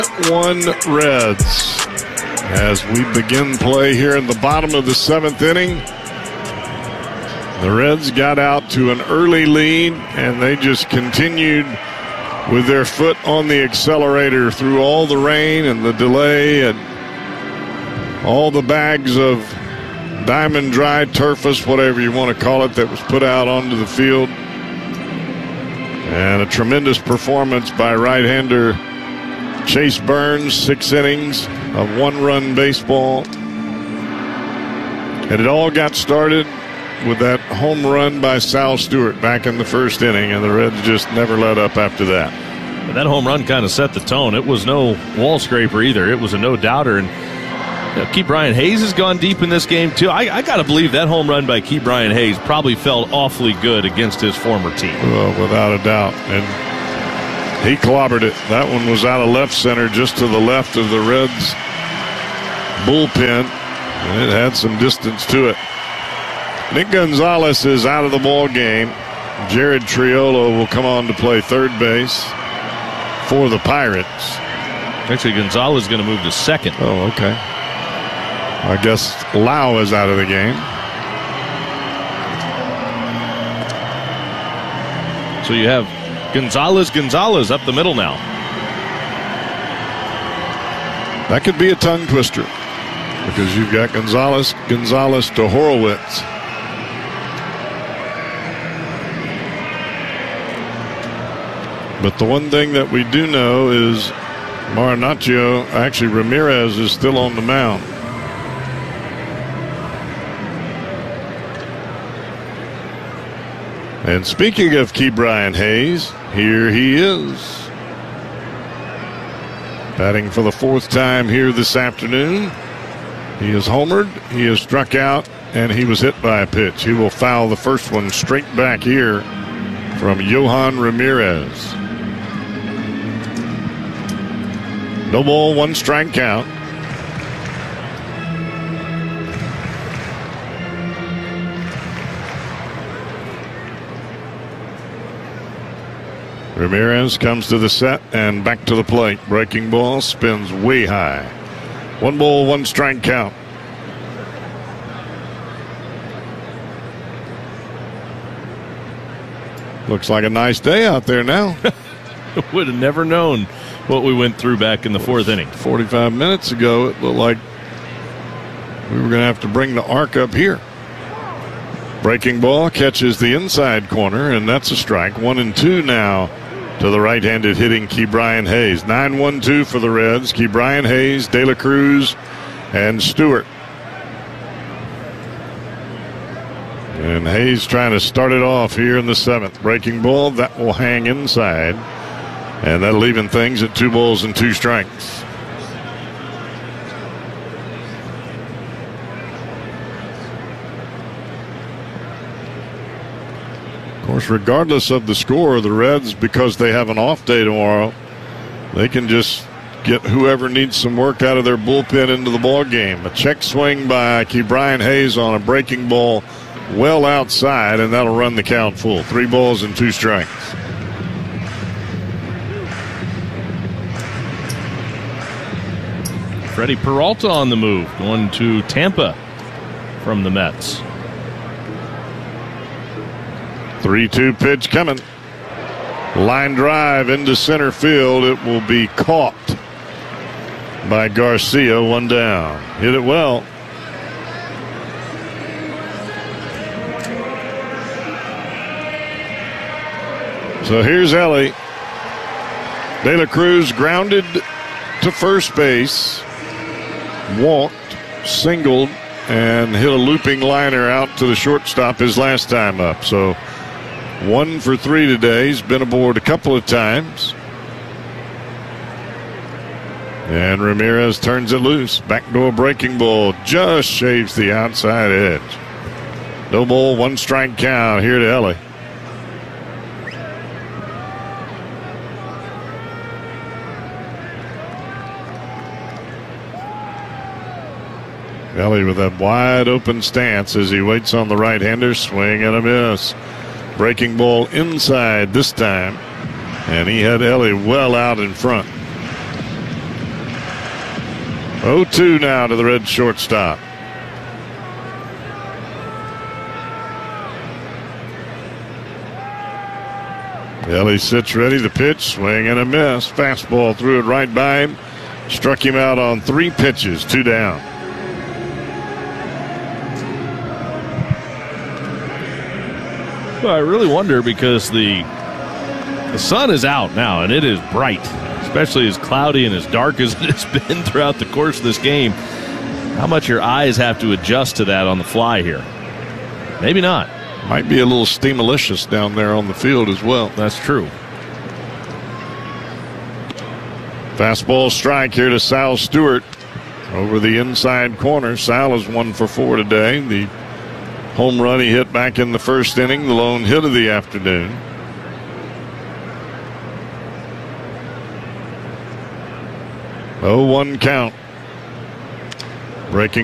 1 Reds. As we begin play here in the bottom of the 7th inning, the Reds got out to an early lead, and they just continued with their foot on the accelerator through all the rain and the delay and all the bags of diamond dry turfus, whatever you want to call it, that was put out onto the field. And a tremendous performance by right-hander Chase Burns, 6 innings of 1-run baseball. And it all got started with that home run by Sal Stewart back in the 1st inning, and the Reds just never let up after that. And that home run kind of set the tone. It was no wall scraper either. It was a no-doubter. And Ke'Bryan Hayes has gone deep in this game, too. I got to believe that home run by Ke'Bryan Hayes probably felt awfully good against his former team. Well, without a doubt. And he clobbered it. That one was out of left center, just to the left of the Reds' bullpen. And it had some distance to it. Nick Gonzalez is out of the ball game. Jared Triolo will come on to play third base for the Pirates. Actually, Gonzalez is going to move to second. Oh, okay. I guess Lau is out of the game. So you have Gonzalez up the middle now. That could be a tongue twister, because you've got Gonzalez to Horowitz. But the one thing that we do know is Ramirez is still on the mound. And speaking of Ke'Bryan Hayes, here he is. Batting for the 4th time here this afternoon. He is homered, he is struck out, and he was hit by a pitch. He will foul the first one straight back here from Johan Ramirez. No ball, 1 strike count. Ramirez comes to the set and back to the plate. Breaking ball spins way high. 1 ball, 1 strike count. Looks like a nice day out there now. Would have never known what we went through back in the 4th inning. 45 minutes ago, it looked like we were going to have to bring the arc up here. Breaking ball catches the inside corner, and that's a strike. 1-2 now to the right-handed hitting Ke'Bryan Hayes. 9-1-2 for the Reds. Ke'Bryan Hayes, De La Cruz, and Stewart. And Hayes trying to start it off here in the 7th. Breaking ball, that will hang inside. And that'll even things at 2 balls and 2 strikes. Of course, regardless of the score, the Reds, because they have an off day tomorrow, they can just get whoever needs some work out of their bullpen into the ball game. A check swing by Ke'Bryan Hayes on a breaking ball well outside, and that'll run the count full. 3 balls and 2 strikes. Freddie Peralta on the move, going to Tampa from the Mets. 3-2 pitch coming. Line drive into center field. It will be caught by Garcia. 1 down. Hit it well. So here's Ellie. De La Cruz grounded to first base. Walked, singled, and hit a looping liner out to the shortstop his last time up. So 1 for 3 today. He's been aboard a couple of times. And Ramirez turns it loose. Backdoor breaking ball just shaves the outside edge. No ball, 1 strike count here to Ellie. Ellie with that wide open stance as he waits on the right-hander. Swing and a miss. Breaking ball inside this time. And he had Ellie well out in front. 0-2 now to the Red shortstop. Ellie sits ready. The pitch, swing and a miss. Fastball threw it right by him. Struck him out on 3 pitches, 2 down. Well, I really wonder because the sun is out now and it is bright, especially as cloudy and as dark as it has been throughout the course of this game. How much your eyes have to adjust to that on the fly here? Maybe not. Might be a little steamalicious down there on the field as well. That's true. Fastball strike here to Sal Stewart over the inside corner. Sal is 1 for 4 today. The home run he hit back in the first inning, the lone hit of the afternoon. 0-1 count. Breaking